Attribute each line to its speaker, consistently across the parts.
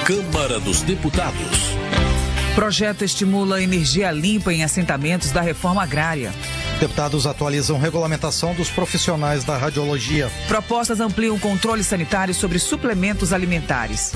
Speaker 1: Câmara dos Deputados.
Speaker 2: Projeto estimula energia limpa em assentamentos da reforma agrária.
Speaker 3: Deputados atualizam regulamentação dos profissionais da radiologia.
Speaker 2: Propostas ampliam o controle sanitário sobre suplementos alimentares.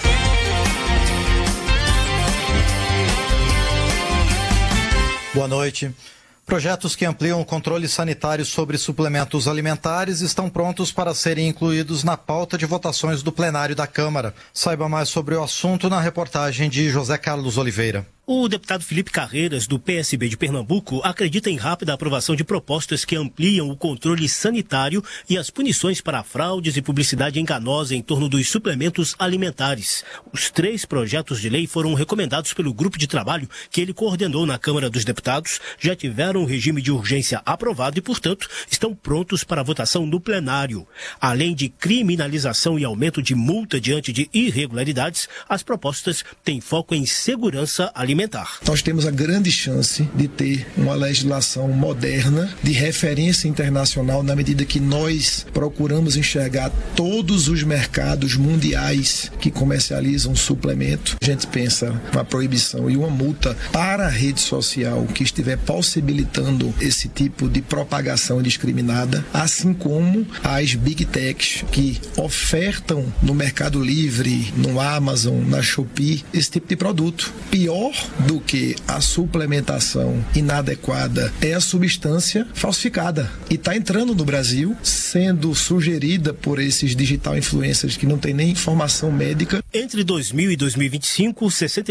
Speaker 3: Boa noite. Projetos que ampliam o controle sanitário sobre suplementos alimentares estão prontos para serem incluídos na pauta de votações do plenário da Câmara. Saiba mais sobre o assunto na reportagem de José Carlos Oliveira.
Speaker 4: O deputado Felipe Carreiras, do PSB de Pernambuco, acredita em rápida aprovação de propostas que ampliam o controle sanitário e as punições para fraudes e publicidade enganosa em torno dos suplementos alimentares. Os 3 projetos de lei foram recomendados pelo grupo de trabalho que ele coordenou na Câmara dos Deputados, já tiveram o regime de urgência aprovado e, portanto, estão prontos para votação no plenário. Além de criminalização e aumento de multa diante de irregularidades, as propostas têm foco em segurança alimentar.
Speaker 5: Nós temos a grande chance de ter uma legislação moderna, de referência internacional, na medida que nós procuramos enxergar todos os mercados mundiais que comercializam suplemento. A gente pensa uma proibição e uma multa para a rede social que estiver possibilitando esse tipo de propagação indiscriminada, assim como as Big Techs que ofertam no Mercado Livre, no Amazon, na Shopee, esse tipo de produto. Pior do que a suplementação inadequada é a substância falsificada. E está entrando no Brasil, sendo sugerida por esses digital influencers que não têm nem informação médica.
Speaker 4: Entre 2000 e 2025,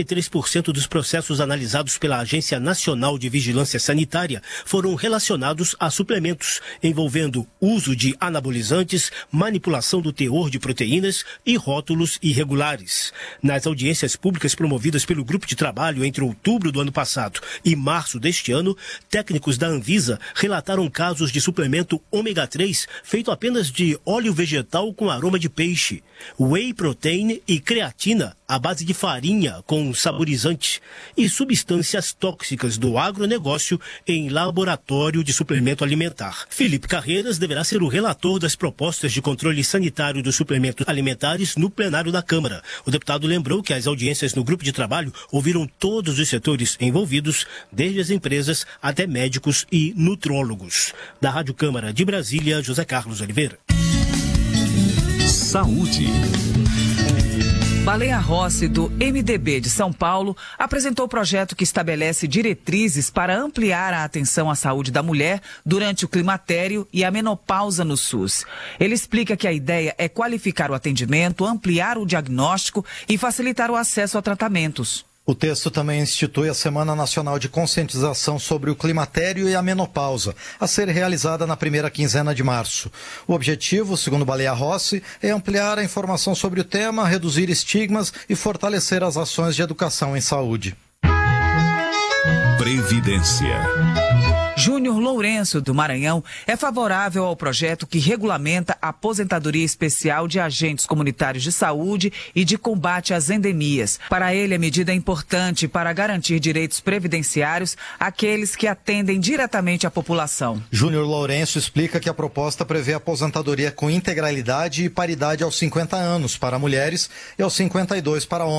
Speaker 4: 63% dos processos analisados pela Agência Nacional de Vigilância Sanitária foram relacionados a suplementos, envolvendo uso de anabolizantes, manipulação do teor de proteínas e rótulos irregulares. Nas audiências públicas promovidas pelo grupo de trabalho entre outubro do ano passado e março deste ano, técnicos da Anvisa relataram casos de suplemento ômega 3 feito apenas de óleo vegetal com aroma de peixe, whey protein e creatina à base de farinha com saborizante e substâncias tóxicas do agronegócio em laboratório de suplemento alimentar. Felipe Carreiras deverá ser o relator das propostas de controle sanitário dos suplementos alimentares no plenário da Câmara. O deputado lembrou que as audiências no grupo de trabalho ouviram todos os setores envolvidos, desde as empresas até médicos e nutrólogos. Da Rádio Câmara de Brasília, José Carlos Oliveira.
Speaker 1: Saúde.
Speaker 2: Baleia Rossi, do MDB de São Paulo, apresentou o projeto que estabelece diretrizes para ampliar a atenção à saúde da mulher durante o climatério e a menopausa no SUS. Ele explica que a ideia é qualificar o atendimento, ampliar o diagnóstico e facilitar o acesso a tratamentos.
Speaker 3: O texto também institui a Semana Nacional de Conscientização sobre o Climatério e a Menopausa, a ser realizada na primeira quinzena de março. O objetivo, segundo Baleia Rossi, é ampliar a informação sobre o tema, reduzir estigmas e fortalecer as ações de educação em saúde.
Speaker 1: Previdência.
Speaker 2: Júnior Lourenço, do Maranhão, é favorável ao projeto que regulamenta a aposentadoria especial de agentes comunitários de saúde e de combate às endemias. Para ele, a medida é importante para garantir direitos previdenciários àqueles que atendem diretamente a população.
Speaker 3: Júnior Lourenço explica que a proposta prevê aposentadoria com integralidade e paridade aos 50 anos para mulheres e aos 52 para homens.